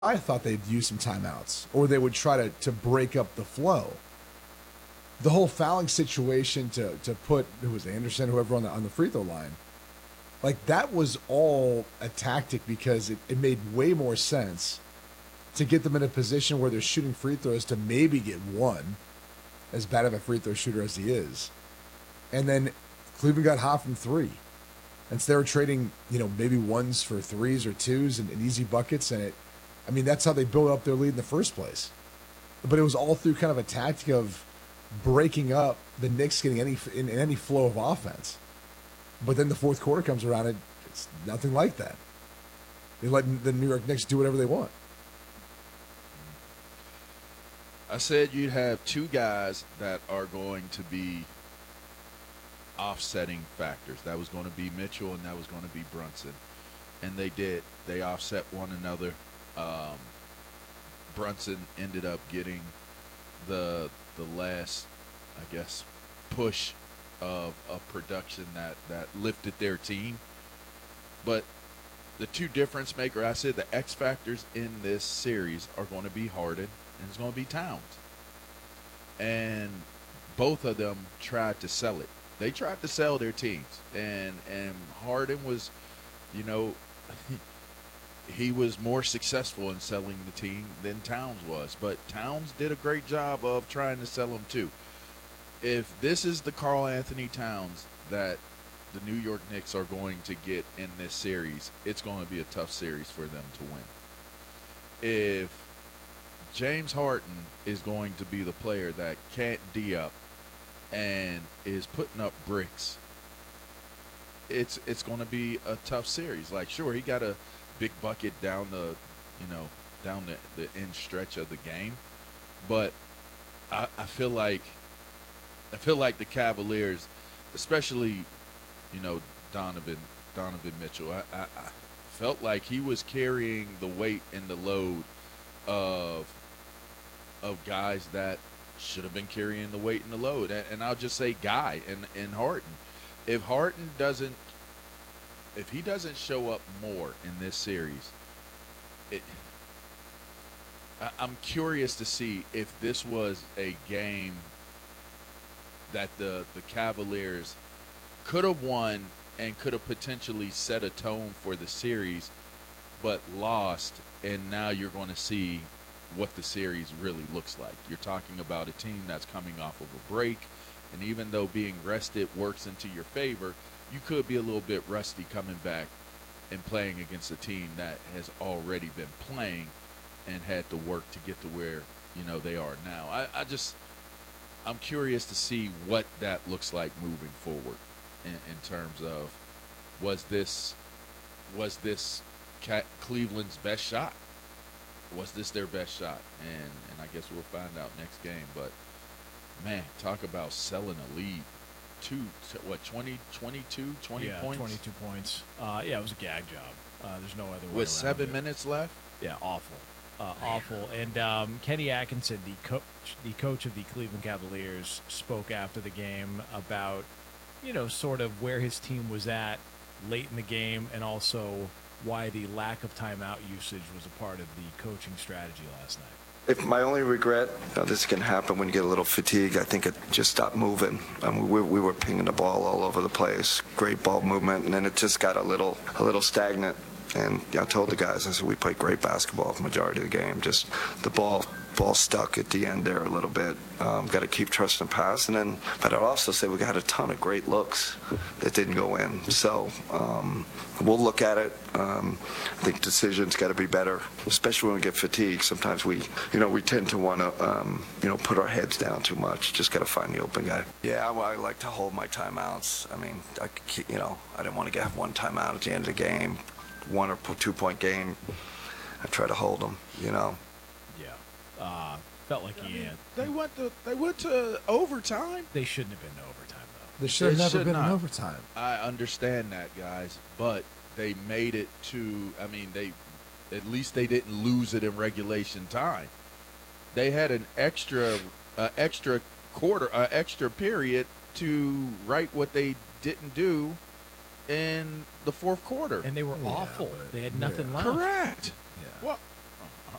I thought they'd use some timeouts, or they would try to break up the flow. The whole fouling situation to put who was Anderson, whoever on the free throw line, like that was all a tactic because it made way more sense to get them in a position where they're shooting free throws to maybe get one, as bad of a free throw shooter as he is, and then Cleveland got hot from three, and so they were trading maybe ones for threes or twos and easy buckets, and that's how they built up their lead in the first place. But it was all through kind of a tactic of breaking up the Knicks getting in any flow of offense. But then the fourth quarter comes around, and it's nothing like that. They let the New York Knicks do whatever they want. I said you'd have two guys that are going to be offsetting factors. That was going to be Mitchell and that was going to be Brunson. And they did. They offset one another. Brunson ended up getting the last, I guess, push of production that lifted their team. But the two difference maker, I said the X factors in this series are going to be Harden and it's going to be Towns. And both of them tried to sell it. They tried to sell their teams. And Harden was, he was more successful in selling the team than Towns was. But Towns did a great job of trying to sell them too. If this is the Karl Anthony Towns that the New York Knicks are going to get in this series, it's going to be a tough series for them to win. If James Harden is going to be the player that can't D up and is putting up bricks, it's going to be a tough series. Like, sure, he got a big bucket down the end stretch of the game, but I feel like the Cavaliers, especially Donovan Mitchell, I felt like he was carrying the weight and the load of guys that should have been carrying the weight and the load. And I'll just say Guy and Harden. If he doesn't show up more in this series, I'm curious to see if this was a game that the Cavaliers could have won and could have potentially set a tone for the series, but lost, and now you're going to see what the series really looks like. You're talking about a team that's coming off of a break, and even though being rested works into your favor, you could be a little bit rusty coming back and playing against a team that has already been playing and had to work to get to where they are now. I'm curious to see what that looks like moving forward in terms of was this Cleveland's best shot? Was this their best shot? And I guess we'll find out next game. But, man, talk about selling a lead. 20 points? Yeah, 22 points. It was a gag job. There's no other way with around 7 minutes left? Yeah, awful. Awful. And Kenny Atkinson, the coach of the Cleveland Cavaliers, spoke after the game about, sort of where his team was at late in the game and also why the lack of timeout usage was a part of the coaching strategy last night. If my only regret, this can happen when you get a little fatigue, I think it just stopped moving. We were pinging the ball all over the place, great ball movement, and then it just got a little stagnant. And I told the guys, I said, we played great basketball the majority of the game. Just the ball stuck at the end there a little bit. Got to keep trusting the pass. But I'd also say we got a ton of great looks that didn't go in. So we'll look at it. I think decisions got to be better, especially when we get fatigued. Sometimes we tend to want to, put our heads down too much. Just got to find the open guy. Yeah, I like to hold my timeouts. I mean, I didn't want to have one timeout at the end of the game. 1 or 2 point game, I try to hold them, Yeah. Felt like he had. They went to overtime. They shouldn't have been to overtime, though. They should have never been in overtime. I understand that, guys, but they made it to. I mean, at least they didn't lose it in regulation time. They had an extra period to right what they didn't do in the fourth quarter. And they were awful. They had nothing left. Correct. Yeah. Well,